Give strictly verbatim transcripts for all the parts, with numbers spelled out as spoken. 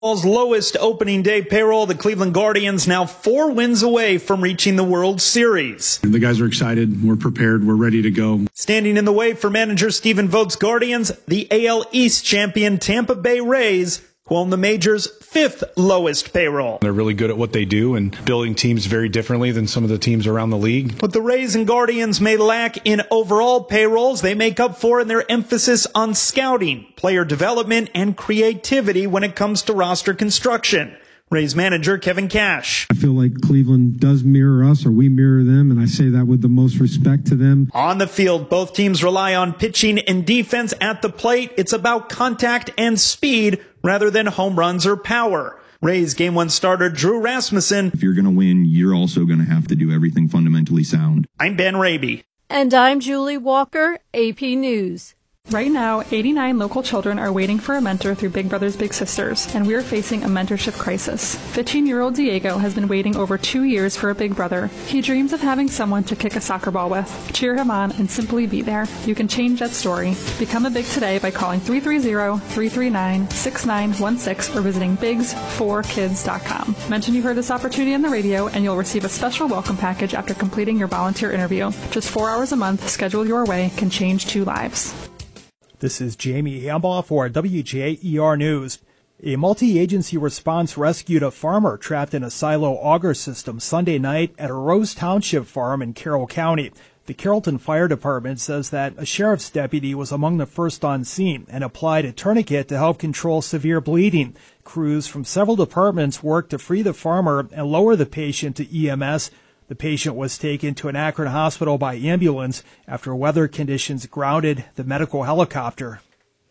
Lowest opening day payroll, the Cleveland Guardians now four wins away from reaching the World Series. The guys are excited. We're prepared. We're ready to go. Standing in the way for manager Stephen Vogt's Guardians, the A L East champion Tampa Bay Rays, who own the major's fifth lowest payroll. They're really good at what they do and building teams very differently than some of the teams around the league. What the Rays and Guardians may lack in overall payrolls, they make up for in their emphasis on scouting, player development, and creativity when it comes to roster construction. Rays manager Kevin Cash. I feel like Cleveland does mirror us, or we mirror them, and I say that with the most respect to them. On the field, both teams rely on pitching and defense. At the plate, it's about contact and speed rather than home runs or power. Rays game one starter Drew Rasmussen. If you're going to win, you're also going to have to do everything fundamentally sound. I'm Ben Raby. And I'm Julie Walker, A P News. Right now, eighty-nine local children are waiting for a mentor through Big Brothers Big Sisters, and we're facing a mentorship crisis. fifteen-year-old Diego has been waiting over two years for a big brother. He dreams of having someone to kick a soccer ball with, cheer him on, and simply be there. You can change that story. Become a Big today by calling three three zero, three three nine, six nine one six or visiting bigs for kids dot com. Mention you heard this opportunity on the radio, and you'll receive a special welcome package after completing your volunteer interview. Just four hours a month, scheduled your way, can change two lives. This is Jamie Hambaugh for W J E R News. A multi-agency response rescued a farmer trapped in a silo auger system Sunday night at a Rose Township farm in Carroll County. The Carrollton Fire Department says that a sheriff's deputy was among the first on scene and applied a tourniquet to help control severe bleeding. Crews from several departments worked to free the farmer and lower the patient to E M S. The patient was taken to an Akron hospital by ambulance after weather conditions grounded the medical helicopter.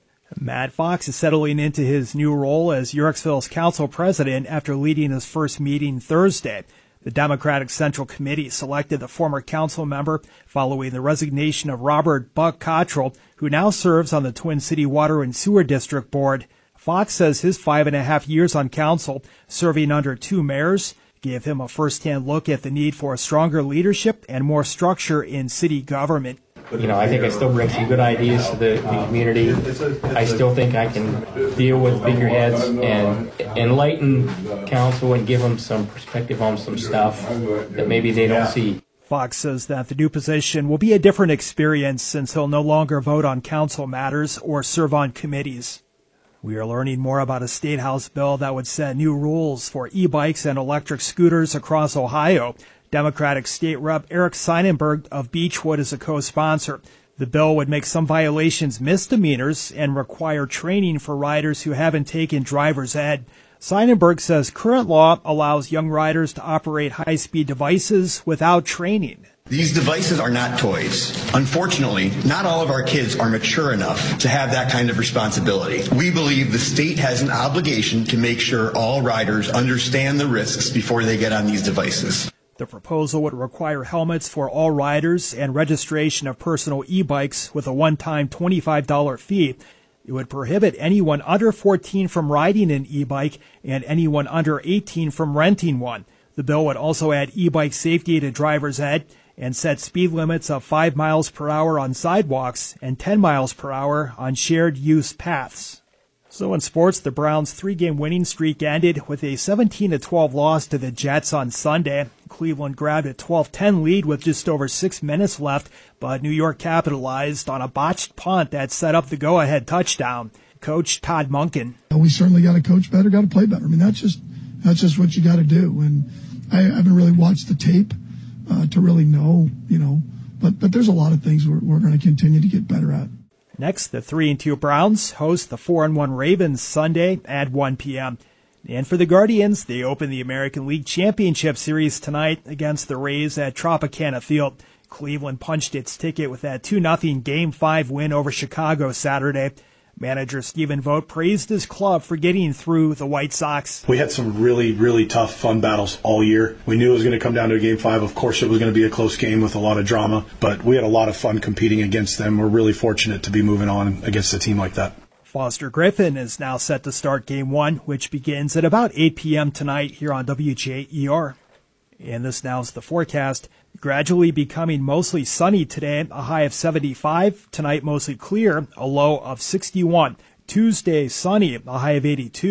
Matt Fox is settling into his new role as Yorksville's council president after leading his first meeting Thursday. The Democratic Central Committee selected the former council member following the resignation of Robert Buck Cottrell, who now serves on the Twin City Water and Sewer District Board. Fox says his five and a half years on council, serving under two mayors, gave him a first-hand look at the need for stronger leadership and more structure in city government. You know, I think I still bring some good ideas to the, the community. I still think I can deal with figureheads and enlighten council and give them some perspective on some stuff that maybe they don't see. Fox says that the new position will be a different experience since he'll no longer vote on council matters or serve on committees. We are learning more about a state house bill that would set new rules for e-bikes and electric scooters across Ohio. Democratic State Rep Eric Seinenberg of Beechwood is a co-sponsor. The bill would make some violations misdemeanors and require training for riders who haven't taken driver's ed. Seinenberg says current law allows young riders to operate high-speed devices without training. These devices are not toys. Unfortunately, not all of our kids are mature enough to have that kind of responsibility. We believe the state has an obligation to make sure all riders understand the risks before they get on these devices. The proposal would require helmets for all riders and registration of personal e-bikes with a one-time twenty-five dollars fee. It would prohibit anyone under fourteen from riding an e-bike and anyone under eighteen from renting one. The bill would also add e-bike safety to driver's ed and set speed limits of five miles per hour on sidewalks and ten miles per hour on shared use paths. So in sports, the Browns' three-game winning streak ended with a seventeen to twelve loss to the Jets on Sunday. Cleveland grabbed a twelve ten lead with just over six minutes left, but New York capitalized on a botched punt that set up the go-ahead touchdown. Coach Todd Monken. We certainly got to coach better, got to play better. I mean, that's just that's just what you got to do. And I haven't really watched the tape uh, to really know, you know, but but there's a lot of things we're, we're going to continue to get better at. Next, the three and two Browns host the four and one Ravens Sunday at one p.m. And for the Guardians, they open the American League Championship Series tonight against the Rays at Tropicana Field. Cleveland punched its ticket with that two nothing Game five win over Chicago Saturday. Manager Stephen Vogt praised his club for getting through the White Sox. We had some really, really tough, fun battles all year. We knew it was going to come down to a game five. Of course, it was going to be a close game with a lot of drama, but we had a lot of fun competing against them. We're really fortunate to be moving on against a team like that. Foster Griffin is now set to start game one, which begins at about eight p.m. tonight here on W J E R. And this now is the forecast. Gradually becoming mostly sunny today, a high of seventy-five. Tonight mostly clear, a low of sixty-one. Tuesday sunny, a high of eighty-two.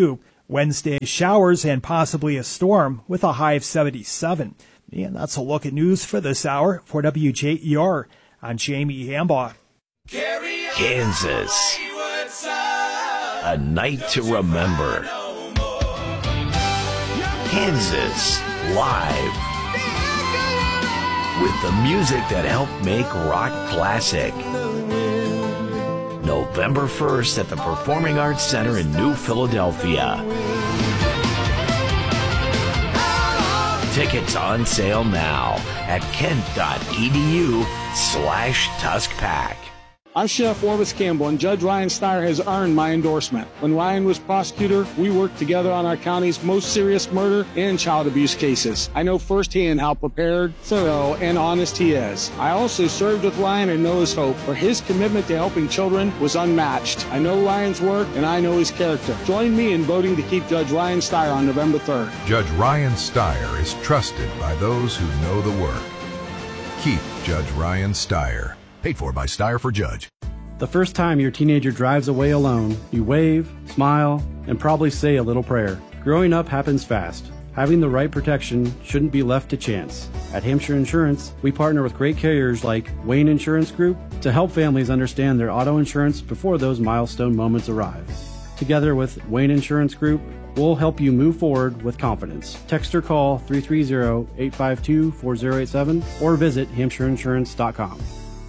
Wednesday, showers and possibly a storm with a high of seventy-seven. And that's a look at news for this hour. For W J E R, I'm Jamie Hambaugh. Kansas, a night to remember. Kansas live with the music that helped make rock classic. November first at the Performing Arts Center in New Philadelphia. Tickets on sale now at kent.edu slash tuskpack. I'm Chef Orvis Campbell, and Judge Ryan Steyer has earned my endorsement. When Ryan was prosecutor, we worked together on our county's most serious murder and child abuse cases. I know firsthand how prepared, thorough, and honest he is. I also served with Ryan and know his hope, for his commitment to helping children was unmatched. I know Ryan's work, and I know his character. Join me in voting to keep Judge Ryan Steyer on November third. Judge Ryan Steyer is trusted by those who know the work. Keep Judge Ryan Steyer. Paid for by Steyer for Judge. The first time your teenager drives away alone, you wave, smile, and probably say a little prayer. Growing up happens fast. Having the right protection shouldn't be left to chance. At Hampshire Insurance, we partner with great carriers like Wayne Insurance Group to help families understand their auto insurance before those milestone moments arrive. Together with Wayne Insurance Group, we'll help you move forward with confidence. Text or call three three zero, eight five two, four zero eight seven or visit hampshire insurance dot com.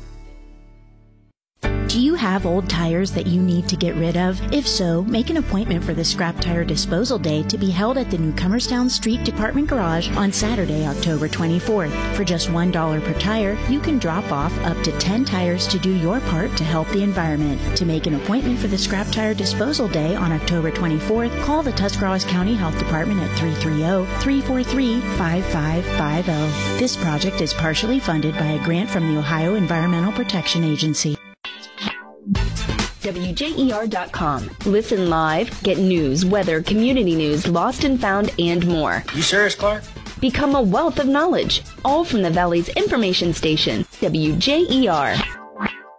Do you have old tires that you need to get rid of? If so, make an appointment for the Scrap Tire Disposal Day to be held at the New Comerstown Street Department Garage on Saturday, October twenty-fourth. For just one dollar per tire, you can drop off up to ten tires to do your part to help the environment. To make an appointment for the Scrap Tire Disposal Day on October twenty-fourth, call the Tuscarawas County Health Department at three three zero, three four three, five five five zero. This project is partially funded by a grant from the Ohio Environmental Protection Agency. W J E R dot com. Listen live, get news, weather, community news, lost and found, and more. You serious, Clark? Become a wealth of knowledge, all from the Valley's information station, W J E R.